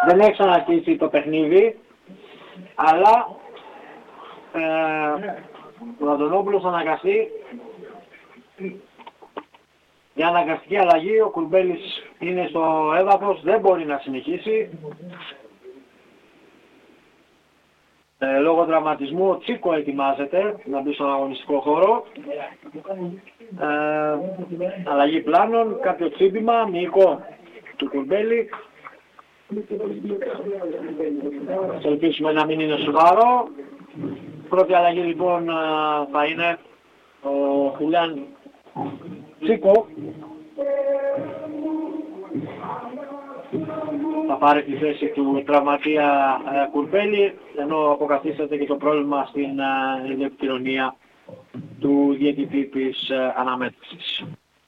δεν έχει ξαναρχίσει το παιχνίδι, αλλά ο Αντωνόπουλος θα αναγκαστεί για αναγκαστική αλλαγή. Ο Κουρμπέλης είναι στο έδαφος, δεν μπορεί να συνεχίσει. Λόγω τραυματισμού ο Τσίκο ετοιμάζεται να μπει στον αγωνιστικό χώρο. Αλλαγή πλάνων, κάποιο τσίπημα, μυϊκό του Κουρμπέλη. Θα ελπίσουμε να μην είναι σοβαρό. Πρώτη αλλαγή λοιπόν θα είναι ο Χουλιάν Τσίκο. Θα πάρει τη θέση του τραυματία Κουρμπέλη, ενώ αποκαθίσταται και το πρόβλημα στην επικοινωνία του διαιτητή της αναμέτρησης.